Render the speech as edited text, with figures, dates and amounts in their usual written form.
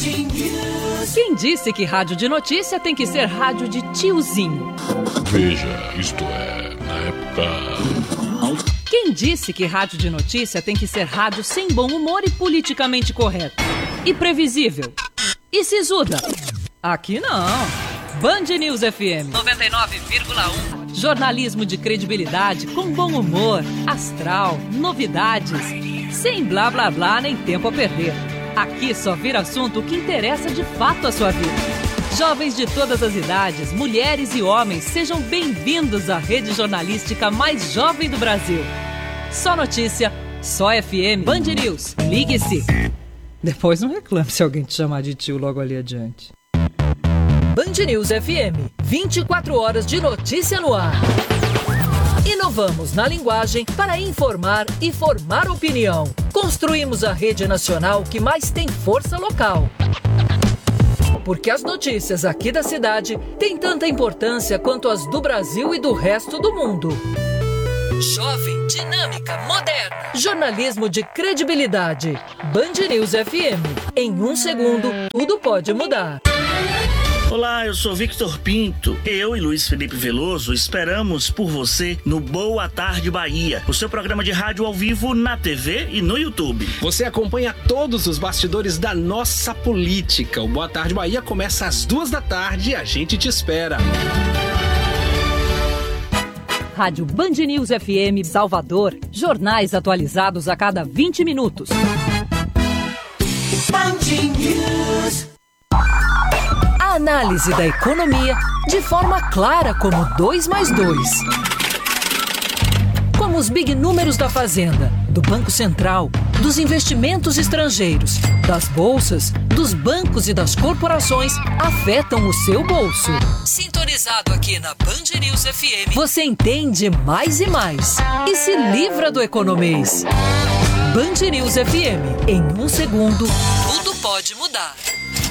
Quem disse que rádio de notícia tem que ser rádio de tiozinho? Veja, isto é, na época... Quem disse que rádio de notícia tem que ser rádio sem bom humor e politicamente correto? E previsível? E sisuda? Aqui não. Band News FM 99,1. Jornalismo de credibilidade com bom humor, astral, novidades, sem blá blá blá nem tempo a perder. Aqui só vira assunto o que interessa de fato à sua vida. Jovens de todas as idades, mulheres e homens, sejam bem-vindos à rede jornalística mais jovem do Brasil. Só notícia, só FM, Band News, ligue-se. Depois não reclame se alguém te chamar de tio logo ali adiante. Band News FM, 24 horas de notícia no ar. Inovamos na linguagem para informar e formar opinião. Construímos a rede nacional que mais tem força local. Porque as notícias aqui da cidade têm tanta importância quanto as do Brasil e do resto do mundo. Jovem, dinâmica, moderna. Jornalismo de credibilidade. Band News FM. Em 1 segundo, tudo pode mudar. Olá, eu sou Victor Pinto. Eu e Luiz Felipe Veloso esperamos por você no Boa Tarde Bahia, o seu programa de rádio ao vivo na TV e no YouTube. Você acompanha todos os bastidores da nossa política. O Boa Tarde Bahia começa às 14h e a gente te espera. Rádio Band News FM Salvador. Jornais atualizados a cada 20 minutos. Band News. A análise da economia de forma clara como 2 mais 2. Como os big números da Fazenda, do Banco Central, dos investimentos estrangeiros, das bolsas, dos bancos e das corporações afetam o seu bolso. Sintonizado aqui na Band News FM, você entende mais e mais e se livra do economês. Band News FM, em 1 segundo, tudo pode mudar.